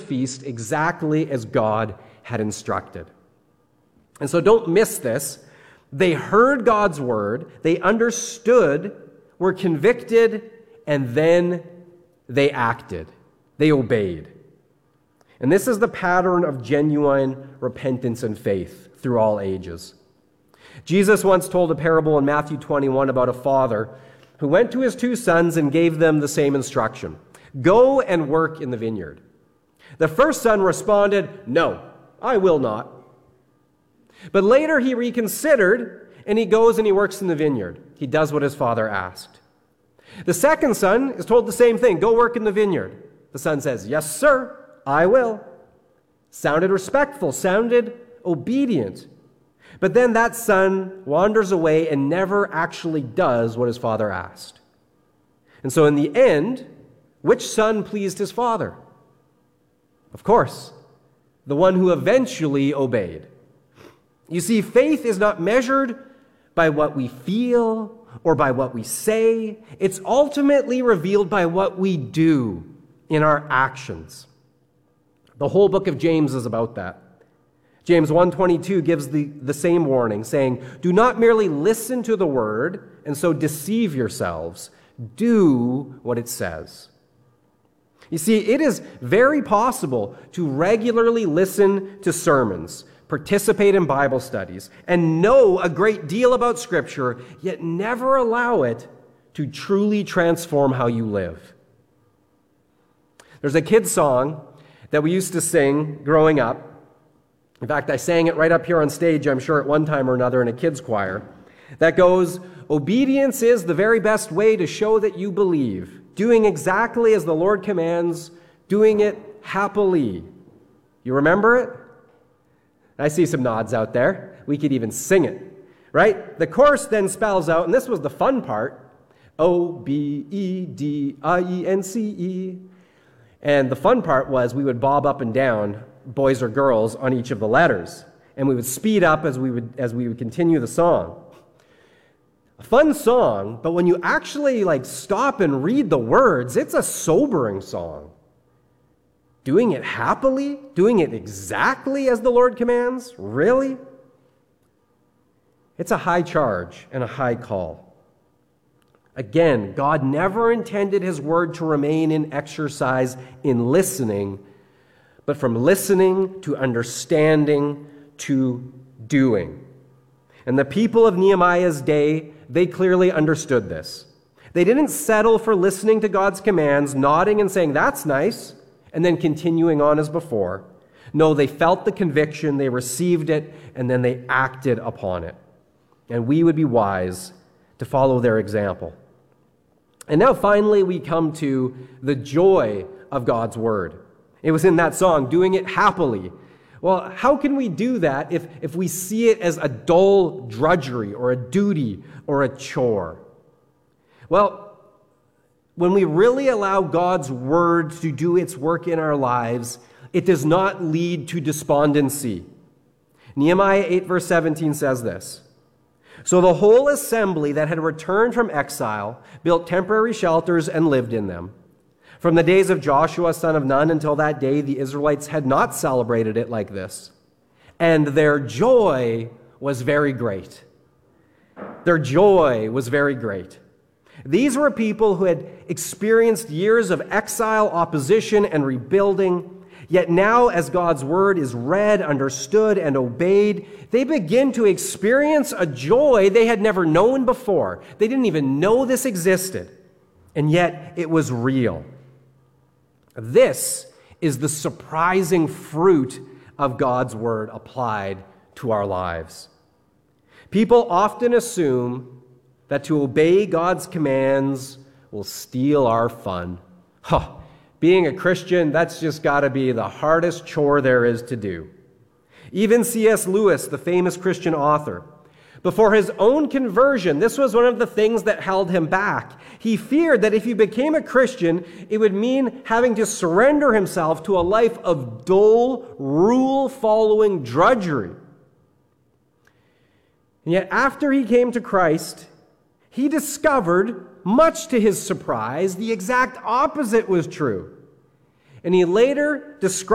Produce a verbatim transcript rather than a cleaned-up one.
feast exactly as God had instructed. And so don't miss this. They heard God's word, they understood, were convicted, and then they acted. They obeyed. And this is the pattern of genuine repentance and faith through all ages. Jesus once told a parable in Matthew twenty-one about a father who went to his two sons and gave them the same instruction. Go and work in the vineyard. The first son responded, no, I will not. But later he reconsidered, and he goes and he works in the vineyard. He does what his father asked. The second son is told the same thing, go work in the vineyard. The son says, yes, sir, I will. Sounded respectful, sounded obedient. But then that son wanders away and never actually does what his father asked. And so in the end, which son pleased his father? Of course, the one who eventually obeyed. You see, faith is not measured by what we feel or by what we say. It's ultimately revealed by what we do in our actions. The whole book of James is about that. James one twenty-two gives the, the same warning, saying, do not merely listen to the word and so deceive yourselves. Do what it says. You see, it is very possible to regularly listen to sermons, participate in Bible studies, and know a great deal about Scripture, yet never allow it to truly transform how you live. There's a kid's song that we used to sing growing up. In fact, I sang it right up here on stage, I'm sure at one time or another in a kids' choir, that goes, obedience is the very best way to show that you believe, doing exactly as the Lord commands, doing it happily. You remember it? I see some nods out there. We could even sing it, right? The chorus then spells out, and this was the fun part, O B E D I E N C E. And the fun part was we would bob up and down, boys or girls, on each of the letters. And we would speed up as we would as we would continue the song. A fun song, but when you actually like stop and read the words, it's a sobering song. Doing it happily? Doing it exactly as the Lord commands? Really? It's a high charge and a high call. Again, God never intended his word to remain in exercise in listening, but from listening to understanding to doing. And the people of Nehemiah's day, they clearly understood this. They didn't settle for listening to God's commands, nodding and saying, that's nice, and then continuing on as before. No, they felt the conviction, they received it, and then they acted upon it. And we would be wise to follow their example. And now finally we come to the joy of God's word. It was in that song, doing it happily. Well, how can we do that if, if we see it as a dull drudgery or a duty or a chore? Well, when we really allow God's word to do its work in our lives, it does not lead to despondency. Nehemiah eight verse seventeen says this, so the whole assembly that had returned from exile built temporary shelters and lived in them. From the days of Joshua, son of Nun, until that day, the Israelites had not celebrated it like this. And their joy was very great. Their joy was very great. These were people who had experienced years of exile, opposition, and rebuilding. Yet now, as God's word is read, understood, and obeyed, they begin to experience a joy they had never known before. They didn't even know this existed. And yet, it was real. This is the surprising fruit of God's word applied to our lives. People often assume that to obey God's commands will steal our fun. Huh. Being a Christian, that's just got to be the hardest chore there is to do. Even C S Lewis, the famous Christian author, before his own conversion, this was one of the things that held him back. He feared that if he became a Christian, it would mean having to surrender himself to a life of dull, rule-following drudgery. And yet after he came to Christ, he discovered, much to his surprise, the exact opposite was true. And he later described